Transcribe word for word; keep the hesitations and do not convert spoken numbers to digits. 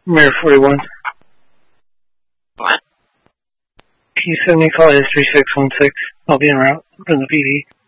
Mirror forty-one. What? Can you send me a call at three six one six? I'll be en route from the P D.